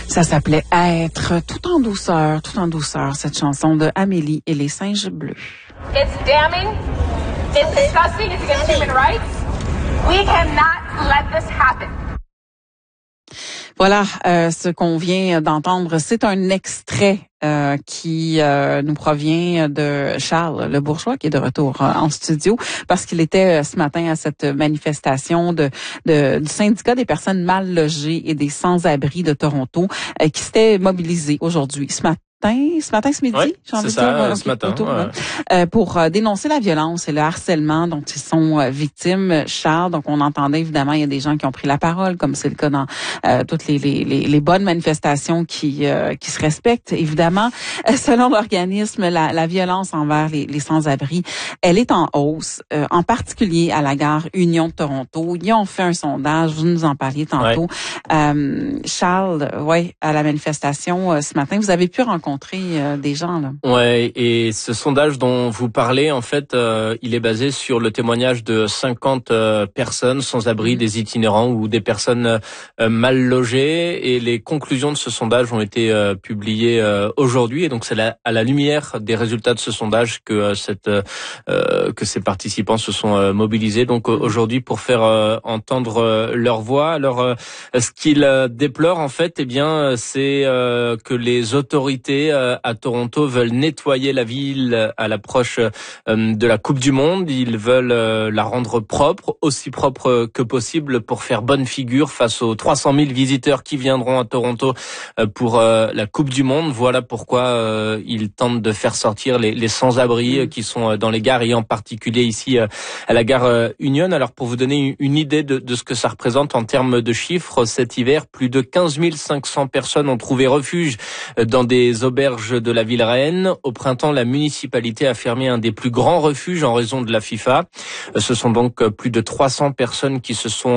Ça s'appelait Être, tout en douceur, cette chanson de Amélie et les singes bleus. It's damning, it's disgusting, it's against human rights. We cannot let this happen. Voilà, ce qu'on vient d'entendre, c'est un extrait qui nous provient de Charles Le Bourgeois, qui est de retour en studio, parce qu'il était ce matin à cette manifestation du syndicat des personnes mal logées et des sans-abri de Toronto, qui s'était mobilisé aujourd'hui, ce midi, oui, j'ai envie c'est de dire, ce matin, pour dénoncer la violence et le harcèlement dont ils sont victimes. Charles, donc on entendait évidemment, il y a des gens qui ont pris la parole, comme c'est le cas dans toutes les bonnes manifestations qui se respectent. Évidemment, selon l'organisme, la violence envers les sans-abri, elle est en hausse, en particulier à la gare Union de Toronto. Ils ont fait un sondage, vous nous en parliez tantôt. Ouais. Charles, à la manifestation ce matin, vous avez pu rencontrer des gens là. Ouais, et ce sondage dont vous parlez, en fait, il est basé sur le témoignage de 50 personnes sans abri, des itinérants ou des personnes mal logées, et les conclusions de ce sondage ont été publiées aujourd'hui, et donc c'est à la lumière des résultats de ce sondage que ces participants se sont mobilisés donc aujourd'hui pour faire entendre leur voix. Alors ce qu'ils déplorent en fait, c'est que les autorités à Toronto veulent nettoyer la ville à l'approche de la Coupe du Monde. Ils veulent la rendre propre, aussi propre que possible, pour faire bonne figure face aux 300 000 visiteurs qui viendront à Toronto pour la Coupe du Monde. Voilà pourquoi ils tentent de faire sortir les sans-abri qui sont dans les gares, et en particulier ici à la gare Union. Alors pour vous donner une idée de ce que ça représente en termes de chiffres, cet hiver, plus de 15 500 personnes ont trouvé refuge dans des auberges de la ville reine. Au printemps, la municipalité a fermé un des plus grands refuges en raison de la FIFA. Ce sont donc plus de 300 personnes qui se sont